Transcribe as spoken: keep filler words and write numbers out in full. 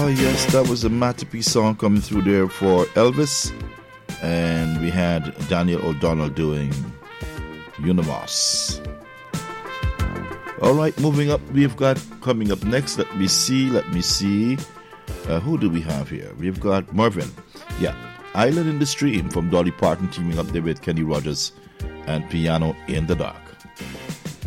Oh, yes, that was a masterpiece song coming through there for Elvis. And we had Daniel O'Donnell doing Unimos. All right, moving up, we've got coming up next. Let me see, let me see. Uh, who do we have here? We've got Marvin. Yeah, Island in the Stream from Dolly Parton teaming up there with Kenny Rogers and Piano in the Dark.